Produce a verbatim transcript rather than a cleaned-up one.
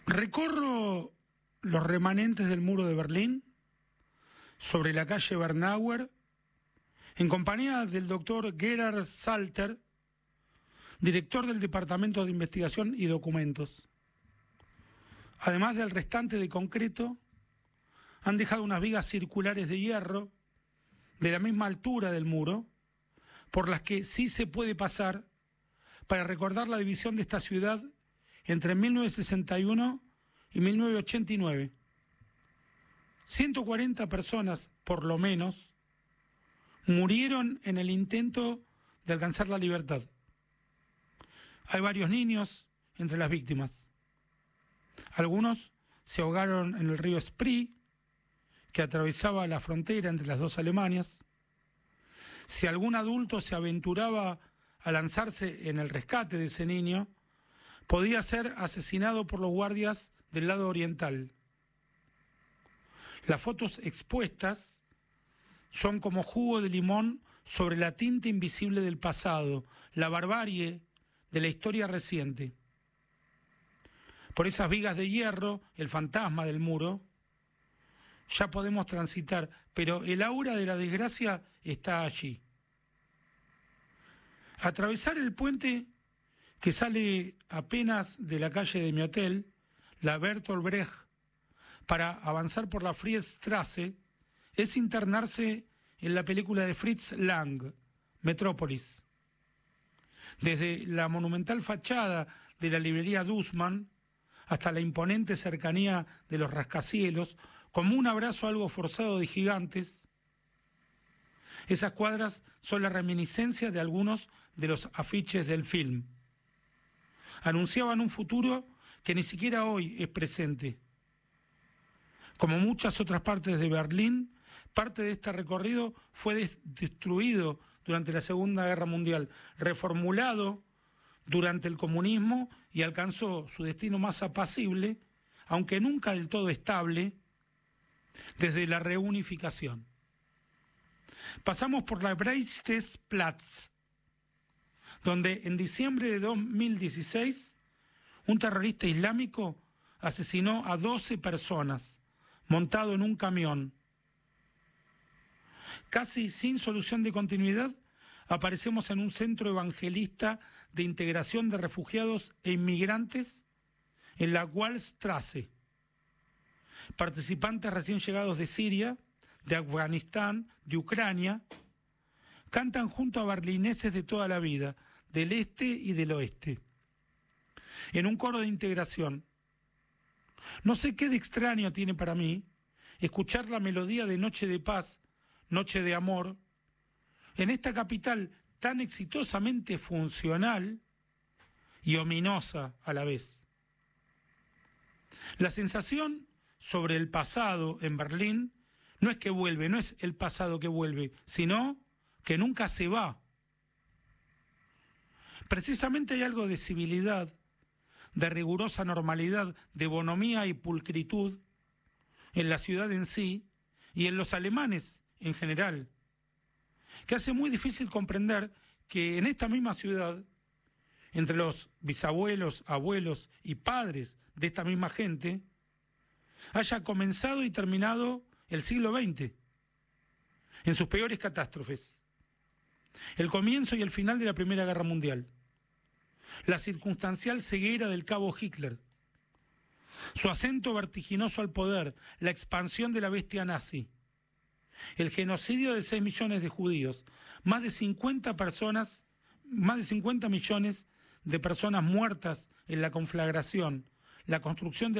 Recorro los remanentes del muro de Berlín sobre la calle Bernauer en compañía del doctor Gerhard Salter, director del Departamento de Investigación y Documentos. Además del restante de concreto, han dejado unas vigas circulares de hierro de la misma altura del muro, por las que sí se puede pasar para recordar la división de esta ciudad entre mil novecientos sesenta y uno y mil novecientos ochenta y nueve. ciento cuarenta personas, por lo menos, murieron en el intento de alcanzar la libertad. Hay varios niños entre las víctimas. Algunos se ahogaron en el río Spree, que atravesaba la frontera entre las dos Alemanias. Si algún adulto se aventuraba a lanzarse en el rescate de ese niño, podía ser asesinado por los guardias del lado oriental. Las fotos expuestas son como jugo de limón sobre la tinta invisible del pasado, la barbarie de la historia reciente. Por esas vigas de hierro, el fantasma del muro, ya podemos transitar, pero el aura de la desgracia está allí. Atravesar el puente que sale apenas de la calle de mi hotel, la Bertolt Brecht, para avanzar por la Friedstraße, es internarse en la película de Fritz Lang, Metrópolis. Desde la monumental fachada de la librería Dussmann hasta la imponente cercanía de los rascacielos, como un abrazo algo forzado de gigantes, esas cuadras son la reminiscencia de algunos de los afiches del film. Anunciaban un futuro que ni siquiera hoy es presente. Como muchas otras partes de Berlín, parte de este recorrido fue des- destruido durante la Segunda Guerra Mundial, reformulado durante el comunismo y alcanzó su destino más apacible, aunque nunca del todo estable, desde la reunificación. Pasamos por la Breitscheidplatz, donde en diciembre de dos mil dieciséis un terrorista islámico asesinó a doce personas montado en un camión. Casi sin solución de continuidad, aparecemos en un centro evangelista de integración de refugiados e inmigrantes en la Wallstraße. Participantes recién llegados de Siria, de Afganistán, de Ucrania, cantan junto a berlineses de toda la vida, del este y del oeste, en un coro de integración. No sé qué de extraño tiene para mí escuchar la melodía de Noche de Paz, Noche de Amor, en esta capital tan exitosamente funcional y ominosa a la vez. La sensación sobre el pasado en Berlín no es que vuelve, no es el pasado que vuelve, sino que nunca se va. Precisamente hay algo de civilidad, de rigurosa normalidad, de bonomía y pulcritud en la ciudad en sí y en los alemanes en general, que hace muy difícil comprender que en esta misma ciudad, entre los bisabuelos, abuelos y padres de esta misma gente, haya comenzado y terminado el siglo veinte, en sus peores catástrofes. El comienzo y el final de la Primera Guerra Mundial, la circunstancial ceguera del cabo Hitler, su ascenso vertiginoso al poder, la expansión de la bestia nazi, el genocidio de seis millones de judíos, más de cincuenta personas, más de cincuenta millones de personas muertas en la conflagración, la construcción de